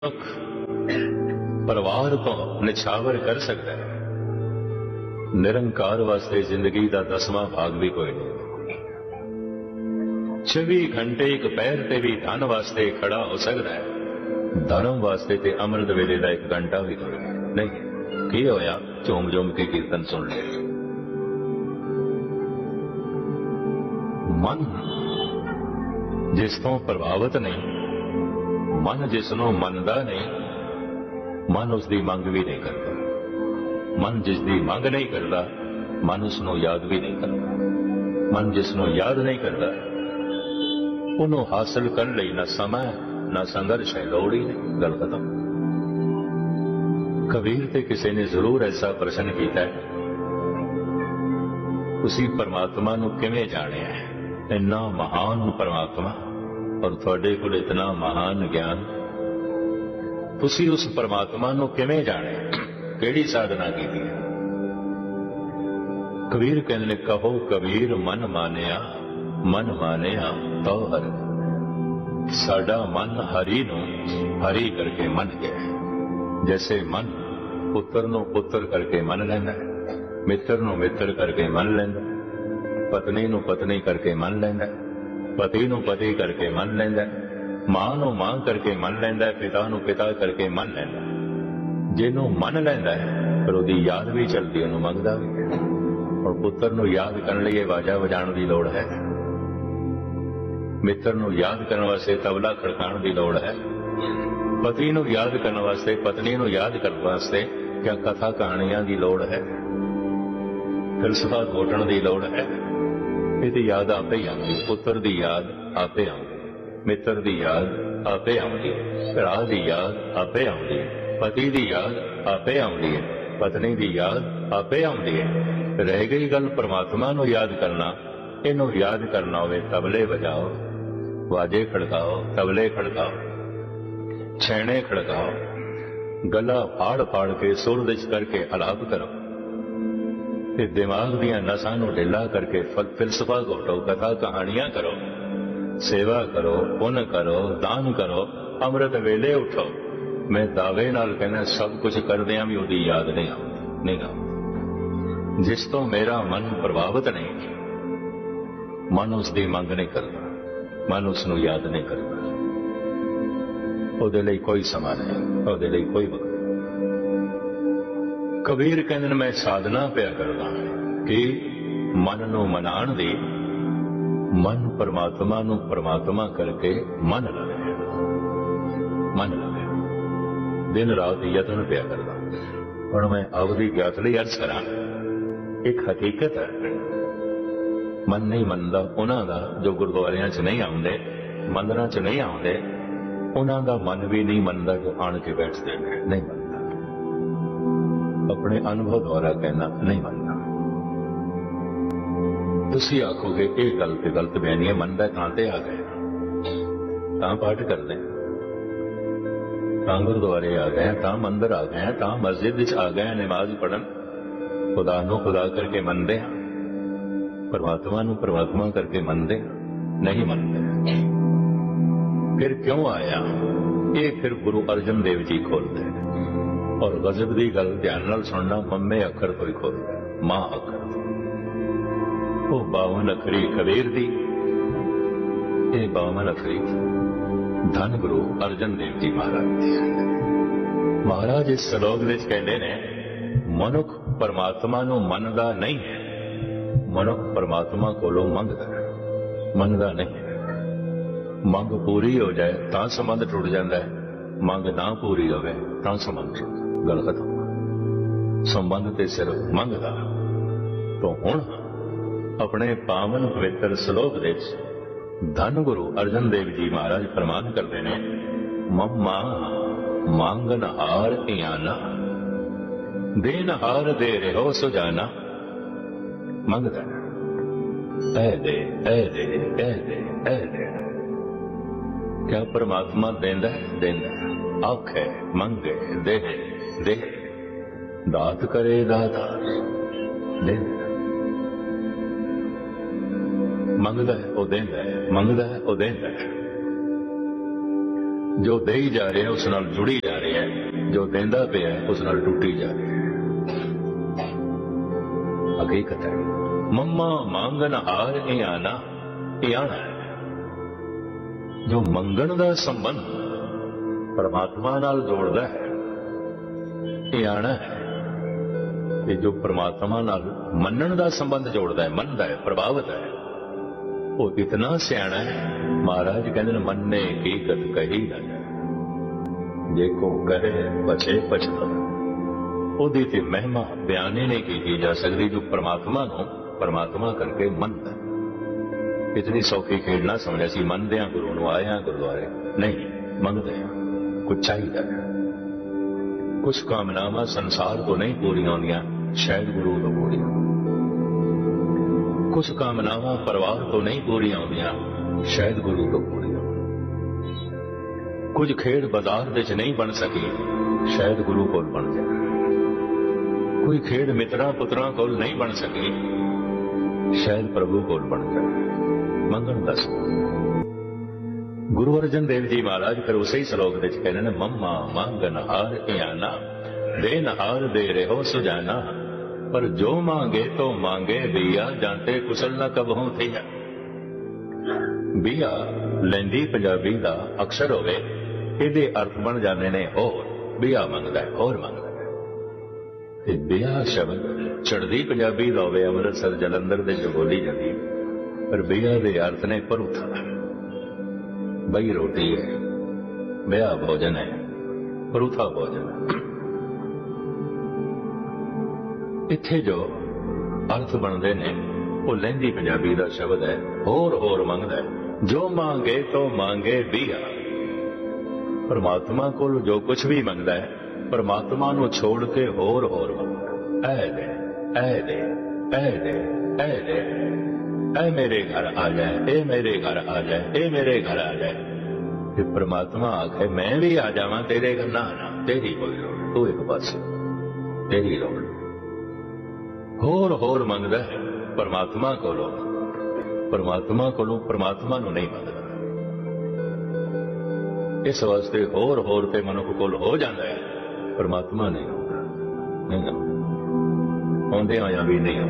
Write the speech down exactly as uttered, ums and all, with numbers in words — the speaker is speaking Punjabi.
ਮਨੁੱਖ ਪਰਿਵਾਰ ਤੋਂ ਨਿਛਾਵਰ ਕਰ ਸਕਦਾ ਹੈ। ਨਿਰੰਕਾਰ ਵਾਸਤੇ ਜ਼ਿੰਦਗੀ ਦਾ ਦਸਵਾਂ ਭਾਗ ਵੀ ਕੋਈ ਨਹੀਂ। ਚੌਵੀ ਘੰਟੇ ਇੱਕ ਪੈਰ ਤੇ ਵੀ ਧਨ ਵਾਸਤੇ ਖੜਾ ਹੋ ਸਕਦਾ ਹੈ। ਧਰਮ ਵਾਸਤੇ ਤੇ ਅੰਮ੍ਰਿਤ ਵੇਲੇ ਦਾ ਇੱਕ ਘੰਟਾ ਵੀ ਕੋਈ ਨਹੀਂ। ਕੀ ਹੋਇਆ? ਝੂਮ ਝੂਮ ਕੇ ਕੀਰਤਨ ਸੁਣ ਲਿਆ। ਮਨ ਜਿਸ ਤੋਂ ਪ੍ਰਭਾਵਿਤ ਨਹੀਂ, ਮਨ ਜਿਸ ਨੂੰ ਮੰਨਦਾ ਨਹੀਂ, ਮਨ ਉਸ ਦੀ ਮੰਗ ਵੀ ਨਹੀਂ ਕਰਦਾ। ਮਨ ਜਿਸ ਦੀ ਮੰਗ ਨਹੀਂ ਕਰਦਾ, ਮਨ ਉਸ ਨੂੰ ਯਾਦ ਵੀ ਨਹੀਂ ਕਰਦਾ। ਮਨ ਜਿਸ ਨੂੰ ਯਾਦ ਨਹੀਂ ਕਰਦਾ, ਉਹਨੂੰ ਹਾਸਲ ਕਰਨ ਲਈ ਨਾ ਸਮਾਂ ਨਾ ਸੰਘਰਸ਼ ਹੈ, ਲੋੜ ਹੀ ਨਹੀਂ। ਗੱਲ ਖਤਮ। ਕਬੀਰ ਤੇ ਕਿਸੇ ਨੇ ਜ਼ਰੂਰ ਐਸਾ ਪ੍ਰਸ਼ਨ ਕੀਤਾ ਹੈ, ਤੁਸੀਂ ਪਰਮਾਤਮਾ ਨੂੰ ਕਿਵੇਂ ਜਾਣਿਆ ਹੈ? ਇੰਨਾ ਮਹਾਨ ਪਰਮਾਤਮਾ ਔਰ ਤੁਹਾਡੇ ਕੋਲ ਇਤਨਾ ਮਹਾਨ ਗਿਆਨ, ਤੁਸੀਂ ਉਸ ਪਰਮਾਤਮਾ ਨੂੰ ਕਿਵੇਂ ਜਾਣਿਆ? ਕਿਹੜੀ ਸਾਧਨਾ ਕੀਤੀ ਹੈ? ਕਬੀਰ ਕਹਿੰਦੇ ਨੇ, ਕਹੋ ਕਬੀਰ ਮਨ ਮਾਨਿਆ, ਮਨ ਮਾਨਿਆ ਤੋ ਹਰਿ। ਸਾਡਾ ਮਨ ਹਰੀ ਨੂੰ ਹਰੀ ਕਰਕੇ ਮੰਨ ਗਿਆ। ਜੈਸੇ ਮਨ ਪੁੱਤਰ ਨੂੰ ਪੁੱਤਰ ਕਰਕੇ ਮੰਨ ਲੈਂਦਾ, ਮਿੱਤਰ ਨੂੰ ਮਿੱਤਰ ਕਰਕੇ ਮੰਨ ਲੈਂਦਾ, ਪਤਨੀ ਨੂੰ ਪਤਨੀ ਕਰਕੇ ਮੰਨ ਲੈਂਦਾ, ਪਤੀ ਨੂੰ ਪਤੀ ਕਰਕੇ ਮੰਨ ਲੈਂਦਾ, ਮਾਂ ਨੂੰ ਮਾਂ ਕਰਕੇ ਮੰਨ ਲੈਂਦਾ, ਪਿਤਾ ਨੂੰ ਪਿਤਾ ਕਰਕੇ ਮੰਨ ਲੈਂਦਾ। ਜਿਹਨੂੰ ਮੰਨ ਲੈਂਦਾ ਹੈ ਫਿਰ ਉਹਦੀ ਯਾਦ ਵੀ ਚਲਦੀ, ਉਹਨੂੰ ਮੰਗਦਾ ਵੀ ਹੈ। ਔਰ ਪੁੱਤਰ ਨੂੰ ਯਾਦ ਕਰਨ ਲਈ ਆਵਾਜ਼ਾਂ ਵਜਾਉਣ ਦੀ ਲੋੜ ਹੈ। ਮਿੱਤਰ ਨੂੰ ਯਾਦ ਕਰਨ ਵਾਸਤੇ ਤਬਲਾ ਖੜਕਾਉਣ ਦੀ ਲੋੜ ਹੈ। ਪਤੀ ਨੂੰ ਯਾਦ ਕਰਨ ਵਾਸਤੇ, ਪਤਨੀ ਨੂੰ ਯਾਦ ਕਰਨ ਵਾਸਤੇ ਕਿਆ ਕਥਾ ਕਹਾਣੀਆਂ ਦੀ ਲੋੜ ਹੈ, ਫਿਲਸਫਾ ਘੋਟਣ ਦੀ ਲੋੜ ਹੈ। ਇਹਦੀ ਯਾਦ ਆਪੇ ਹੀ ਆਉਂਦੀ। ਪੁੱਤਰ ਦੀ ਯਾਦ ਆਪੇ ਆਉਂਦੀ, ਮਿੱਤਰ ਦੀ ਯਾਦ ਆਪੇ ਆਉਂਦੀ, ਭਰਾ ਦੀ ਯਾਦ ਆਪੇ ਆਉਂਦੀ, ਪਤੀ ਦੀ ਯਾਦ ਆਪੇ ਆਉਂਦੀ ਹੈ, ਪਤਨੀ ਦੀ ਯਾਦ ਆਪੇ ਆਉਂਦੀ ਹੈ। ਰਹਿ ਗਈ ਗੱਲ ਪਰਮਾਤਮਾ ਨੂੰ ਯਾਦ ਕਰਨਾ। ਇਹਨੂੰ ਯਾਦ ਕਰਨਾ ਹੋਵੇ, ਤਬਲੇ ਵਜਾਓ, ਵਾਜੇ ਖੜਕਾਓ, ਤਬਲੇ ਖੜਕਾਓ, ਛੈਣੇ ਖੜਕਾਓ, ਗਲਾ ਫਾੜ ਫਾੜ ਕੇ ਸੁਰ ਵਿੱਚ ਕਰਕੇ ਅਲਾਪ ਕਰੋ ਤੇ ਦਿਮਾਗ ਦੀਆਂ ਨਸਾਂ ਨੂੰ ਢਿੱਲਾ ਕਰਕੇ ਫਿਲਸਫਾ ਘੋਟੋ, ਕਥਾ ਕਹਾਣੀਆਂ ਕਰੋ, ਸੇਵਾ ਕਰੋ, ਪੁੰਨ ਕਰੋ, ਦਾਨ ਕਰੋ, ਅੰਮ੍ਰਿਤ ਵੇਲੇ ਉਠੋ। ਮੈਂ ਦਾਅਵੇ ਨਾਲ ਕਹਿੰਦਾ, ਸਭ ਕੁਝ ਕਰਦਿਆਂ ਵੀ ਉਹਦੀ ਯਾਦ ਨਹੀਂ ਆਉਂਦੀ, ਨਹੀਂ ਆਉਂਦੀ। ਜਿਸ ਤੋਂ ਮੇਰਾ ਮਨ ਪ੍ਰਭਾਵਿਤ ਨਹੀਂ, ਮਨ ਉਸ ਦੀ ਮੰਗ ਨਹੀਂ ਕਰਦਾ, ਮਨ ਉਸ ਨੂੰ ਯਾਦ ਨਹੀਂ ਕਰਦਾ। ਉਹਦੇ ਲਈ ਕੋਈ ਸਮਾਂ ਨਹੀਂ, ਉਹਦੇ ਲਈ ਕੋਈ ਵਕਤ। ਕਬੀਰ ਕਹਿੰਦੇ ਨੇ, ਮੈਂ ਸਾਧਨਾ ਪਿਆ ਕਰਦਾ ਕਿ ਮਨ ਨੂੰ ਮਨਾਉਣ ਦੀ, ਮਨ ਪਰਮਾਤਮਾ ਨੂੰ ਪਰਮਾਤਮਾ ਕਰਕੇ ਮੰਨ ਲਵੇ, ਮੰਨ ਲਵੇ। ਦਿਨ ਰਾਤ ਯਤਨ ਪਿਆ ਕਰਦਾ। ਹੁਣ ਮੈਂ ਆਪਦੀ ਗਿਆਤ ਲਈ ਅਰਜ਼ ਕਰਾਂ, ਇੱਕ ਹਕੀਕਤ ਹੈ, ਮਨ ਨਹੀਂ ਮੰਨਦਾ ਉਹਨਾਂ ਦਾ ਜੋ ਗੁਰਦੁਆਰਿਆਂ 'ਚ ਨਹੀਂ ਆਉਂਦੇ, ਮੰਦਰਾਂ 'ਚ ਨਹੀਂ ਆਉਂਦੇ, ਉਹਨਾਂ ਦਾ ਮਨ ਵੀ ਨਹੀਂ ਮੰਨਦਾ ਜੋ ਆਣ ਕੇ ਬੈਠਦੇ ਨੇ, ਨਹੀਂ ਮੰਨਦਾ। ਆਪਣੇ ਅਨੁਭਵ ਦੁਆਰਾ ਕਹਿਣਾ, ਨਹੀਂ ਮੰਨਦਾ। ਤੁਸੀਂ ਆਖੋਗੇ ਇਹ ਗੱਲ ਤੇ ਗਲਤ ਬਿਆਨੀ ਹੈ, ਮੰਨਦਾ ਤਾਂ ਤੇ ਆ ਗਏ, ਤਾਂ ਪਾਠ ਕਰਦੇ, ਤਾਂ ਗੁਰਦੁਆਰੇ ਆ ਗਏ, ਤਾਂ ਮੰਦਰ ਆ ਗਏ, ਤਾਂ ਮਸਜਿਦ ਵਿੱਚ ਆ ਗਏ, ਨਮਾਜ਼ ਪੜ੍ਹਨ। ਖੁਦਾ ਨੂੰ ਖੁਦਾ ਕਰਕੇ ਮੰਨਦੇ ਹਾਂ, ਪਰਮਾਤਮਾ ਨੂੰ ਪਰਮਾਤਮਾ ਕਰਕੇ ਮੰਨਦੇ ਹਾਂ, ਨਹੀਂ ਮੰਨਦੇ। ਫਿਰ ਕਿਉਂ ਆਇਆ? ਇਹ ਫਿਰ ਗੁਰੂ ਅਰਜਨ ਦੇਵ ਜੀ ਖੋਲਦੇ ਨੇ। ਔਰ ਗਜ਼ਬ ਦੀ ਗੱਲ ਧਿਆਨ ਨਾਲ ਸੁਣਨਾ, ਮੰਮੇ ਅੱਖਰ ਤੋਂ ਹੀ ਖੋਲਦਾ, ਮਾਂ ਅੱਖਰ ਤੋਂ। ਉਹ ਬਾਵਨ ਅੱਖਰੀ ਕਬੀਰ ਦੀ, ਇਹ ਬਾਵਨ ਅੱਖਰੀ ਧੰਨ ਗੁਰੂ ਅਰਜਨ ਦੇਵ ਜੀ ਮਹਾਰਾਜ ਦੀ। ਮਹਾਰਾਜ ਇਸ ਸ਼ਲੋਕ ਵਿੱਚ ਕਹਿੰਦੇ ਨੇ, ਮਨੁੱਖ ਪਰਮਾਤਮਾ ਨੂੰ ਮੰਨਦਾ ਨਹੀਂ ਹੈ, ਮਨੁੱਖ ਪਰਮਾਤਮਾ ਕੋਲੋਂ ਮੰਗਦਾ ਹੈ, ਮੰਨਦਾ ਨਹੀਂ ਹੈ। ਮੰਗ ਪੂਰੀ ਹੋ ਜਾਏ ਤਾਂ ਸੰਬੰਧ ਟੁੱਟ ਜਾਂਦਾ ਹੈ, ਮੰਗ ਨਾ ਪੂਰੀ ਹੋਵੇ ਤਾਂ ਸੰਬੰਧ ਟੁੱਟ। ਗੱਲ ਖਤਮ। ਸੰਬੰਧ ਤੇ ਸਿਰਫ ਮੰਗਦਾ। ਤੋਂ ਹੁਣ ਆਪਣੇ ਪਾਵਨ ਪਵਿੱਤਰ ਸ਼ਲੋਕ ਵਿੱਚ ਧੰਨ ਗੁਰੂ ਅਰਜਨ ਦੇਵ ਜੀ ਮਹਾਰਾਜ ਫਰਮਾਨ ਕਰਦੇ ਨੇ, ਮੰਮਾ ਮੰਗਨ ਹਾਰ ਇਆਨਾ, ਦੇਨ ਹਾਰ ਦੇ ਰਹੋ ਸੁਜਾਨਾ। ਮੰਗਦਾ ਐ ਦੇ, ਐ ਦੇ, ਐ ਦੇ, ਐ ਦੇ। ਕਿਆ ਪਰਮਾਤਮਾ ਦੇਂਦਾ? ਦੇਂਦਾ। ਆਖੇ ਮੰਗੇ, ਦੇ ਦੇ, ਦਾਤ ਕਰੇ ਦਾਤਾਰ, ਦੇ। ਮੰਗਦਾ ਹੈ ਉਹ ਦੇਂਦਾ ਹੈ, ਮੰਗਦਾ ਹੈ ਉਹ ਦੇਂਦਾ ਹੈ। जो दे ही जा रहा है उस नाल जुड़ी जा रहा है, जो देंदा पिया उस नाल टुटी जा रहा है। हकीकत है। मम्मा मांगन हार ए आना, ए आना है। जो मंगण दा संबंध परमात्मा नाल जोड़दा है, ये आना है। ते जो परमात्मा नाल मनण दा संबंध जोड़दा है, मनदा है, प्रभावित है, वो इतना सियाणा है। महाराज कहते हैं मन्ने की गत कही न जाए, जेको करे बचे पछता। ओदी ते महिमा बयाने नहीं की जा सकती। जो परमात्मा को परमात्मा करके मनदा है। इतनी सौखी खेड ना समझा सी मनदे हां गुरु नूं, आए हां गुरुद्वारे, नहीं मंगदे हां। कुछ चाहिए है, कुछ कामनावां संसार को नहीं पूरियां होंदियां, शायद गुरु तो पूरियां। कुछ कामनावां परिवार को नहीं पूरियां होंदियां, शायद गुरु तो पूरियां। कुछ खेड बाजार विच नहीं बन सकी, शायद गुरु कोल बन जाए। कोई खेड मित्रां पुत्रां कोल नहीं बन सकी, शायद प्रभु कोल बन जाए। मंगण दस गुरु अर्जन देव जी महाराज फिर उसे श्लोक विच कहने ने मम्मा मांगन हार ए आना, देन हार दे रहो सुजाना। पर जो मांगे तो मांगे बिया, जानते कुशल न कबहू थिया। बिया लैंदी पंजाबी दा अक्षर होवे, इहदे अर्थ बन जाने ने होर। बिया मंगदा है, होर मंगदा है। ते बिया शब्द चढ़दी पंजाबी दा होवे, अमृतसर जलंधर दे जो बोली जाती, पर बिया दे अर्थ ने परूथा। बई रोटी है, बिया भोजन है, परूथा भोजन है। इत्थे जो अर्थ बनते ने वो लहंदी पंजाबी का शब्द है, होर होर मंगदा है। जो मांगे तो मांगे बिया। परमात्मा को जो कुछ भी मंगदा है, परमात्मा नूं छोड़ के होर होर मंगदा। ऐ दे, ऐ दे, ऐ दे, ऐ दे, ऐ मेरे घर आ जाए, ए मेरे घर आ जाए, ए मेरे घर आ जाए। फिर परमात्मा आखे मैं भी आ जावां तेरे घर। ना ना, तेरी कोई लोड़, तू एक पासे, तेरी लोड़। होर होर मंगदा है परमात्मा कोलों, परमात्मा कोलों परमात्मा नूं नहीं मंगदा। इस वास्ते होर होर ते मनुख कोल हो जाता है, परमात्मा नहीं होता। नहीं होंदे आया भी नहीं